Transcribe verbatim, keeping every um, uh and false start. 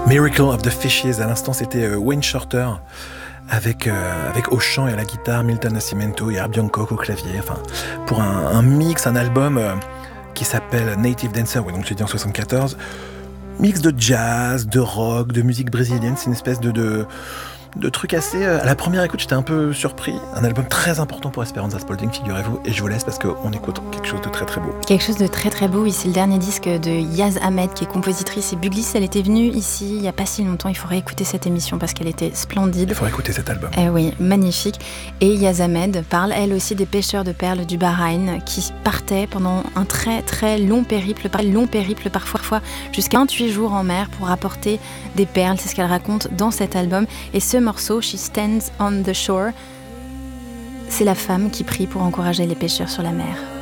Miracle of the Fishes, à l'instant c'était euh, Wayne Shorter avec, euh, avec au chant et à la guitare, Milton Nascimento et Herbie Hancock au clavier, enfin, pour un, un mix, un album euh, qui s'appelle Native Dancer, ouais, donc je l'ai dit en soixante-quatorze, mix de jazz, de rock, de musique brésilienne, c'est une espèce de... de de trucs assez... Euh, à la première écoute, j'étais un peu surpris. Un album très important pour Esperanza Spalding, figurez-vous. Et je vous laisse parce qu'on écoute quelque chose de très très beau. Quelque chose de très très beau. Oui, c'est le dernier disque de Yaz Ahmed, qui est compositrice et bugliste. Elle était venue ici il n'y a pas si longtemps. Il faudrait écouter cette émission parce qu'elle était splendide. Il faudrait écouter cet album. Eh oui, magnifique. Et Yaz Ahmed parle, elle aussi, des pêcheurs de perles du Bahreïn qui partaient pendant un très très long périple, long périple parfois jusqu'à vingt-huit jours en mer pour apporter des perles. C'est ce qu'elle raconte dans cet album. Et ce morceau, She Stands on the Shore, c'est la femme qui prie pour encourager les pêcheurs sur la mer.